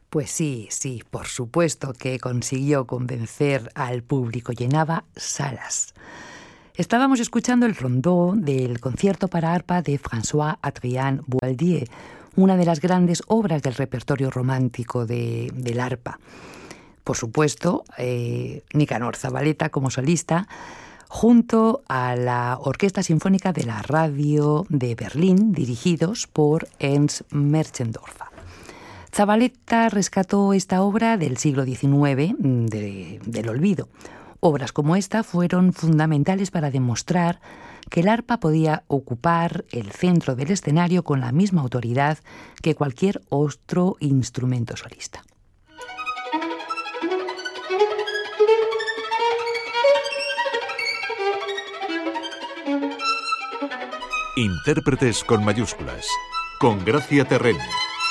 Pues sí, por supuesto que consiguió convencer al público, llenaba salas. Estábamos escuchando el rondó del concierto para arpa de François-Adrien Boieldieu, una de las grandes obras del repertorio romántico del arpa. Por supuesto, Nicanor Zavaleta como solista, junto a la Orquesta Sinfónica de la Radio de Berlín, dirigidos por Ernst Merchendorfer. Zavaleta rescató esta obra del siglo XIX del olvido. Obras como esta fueron fundamentales para demostrar que el arpa podía ocupar el centro del escenario con la misma autoridad que cualquier otro instrumento solista. Intérpretes con mayúsculas, con Gracia Terreni.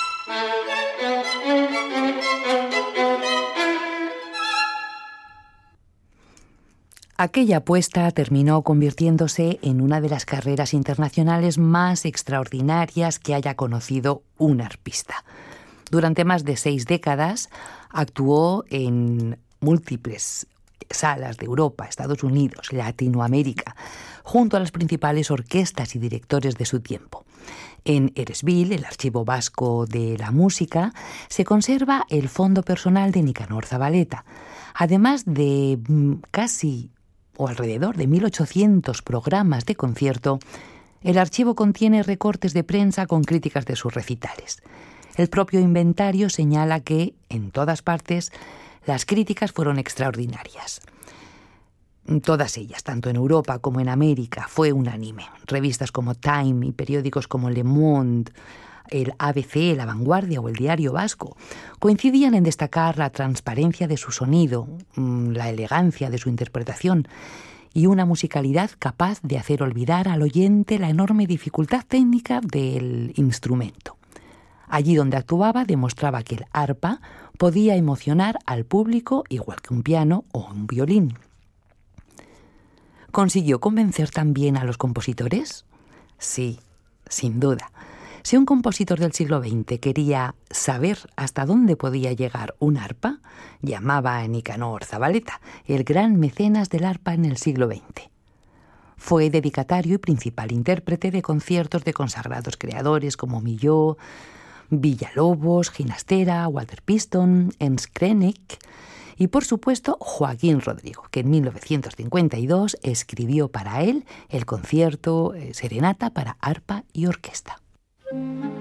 Aquella apuesta terminó convirtiéndose en una de las carreras internacionales más extraordinarias que haya conocido un arpista. Durante más de 6 décadas actuó en múltiples salas de Europa, Estados Unidos, Latinoamérica, junto a las principales orquestas y directores de su tiempo. En Eresbil, el Archivo Vasco de la Música, se conserva el fondo personal de Nicanor Zavaleta, además de casi o alrededor de 1.800 programas de concierto. El archivo contiene recortes de prensa con críticas de sus recitales. El propio inventario señala que, en todas partes, las críticas fueron extraordinarias. Todas ellas, tanto en Europa como en América, fue unánime. Revistas como Time y periódicos como Le Monde, el ABC, La Vanguardia o el Diario Vasco coincidían en destacar la transparencia de su sonido, la elegancia de su interpretación y una musicalidad capaz de hacer olvidar al oyente la enorme dificultad técnica del instrumento. Allí donde actuaba demostraba que el arpa podía emocionar al público igual que un piano o un violín. ¿Consiguió convencer también a los compositores? Sí, sin duda. Si un compositor del siglo XX quería saber hasta dónde podía llegar un arpa, llamaba a Nicanor Zavaleta, el gran mecenas del arpa en el siglo XX. Fue dedicatario y principal intérprete de conciertos de consagrados creadores como Milhaud, Villalobos, Ginastera, Walter Piston, Ernst Krenek y, por supuesto, Joaquín Rodrigo, que en 1952 escribió para él el concierto Serenata para arpa y orquesta.